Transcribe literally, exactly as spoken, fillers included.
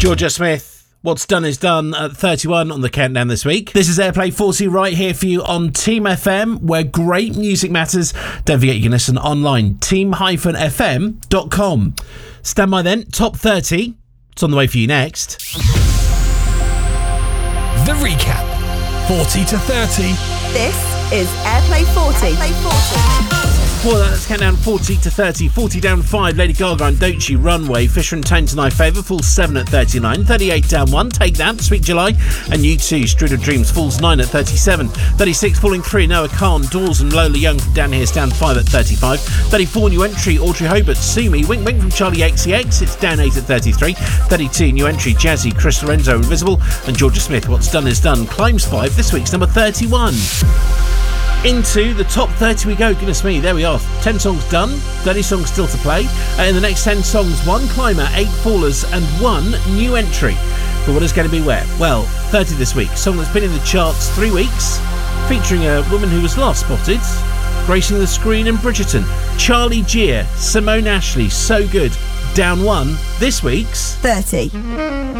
Georgia Smith, what's done is done at thirty-one on the countdown this week. This is Airplay forty right here for you on Team F M, where great music matters. Don't forget you can listen online, team F M dot com. Stand by then, top thirty. It's on the way for you next. The recap, forty to thirty. This is Airplay forty. Airplay forty. Well, let's count down forty to thirty. forty down five, Lady Gaga and Don't You Runway. Fisher and Tone to My Favour, falls seven at thirty-nine. thirty-eight down one, Take That, Sweet July. And You Too, Strudel Dreams, falls nine at thirty-seven. thirty-six, falling three, Noah Khan, Doors and Lola Young from Down Here, stand five at thirty-five. thirty-four, new entry, Audrey Hobart, Sue Me. Wink Wink from Charlie X C X, it's down eight at thirty-three. thirty-two, new entry, Jazzy, Chris Lorenzo, Invisible. And Georgia Smith, What's Done Is Done, climbs five, this week's number thirty-one. Into the top thirty we go. Goodness me, there we are. ten songs done, thirty songs still to play. Uh, in the next ten songs, one climber, eight fallers, and one new entry. But what is going to be where? Well, thirty this week. Song that's been in the charts three weeks, featuring a woman who was last spotted, gracing the screen in Bridgerton. Charlie Gear, Simone Ashley, So Good. Down one, this week's thirty.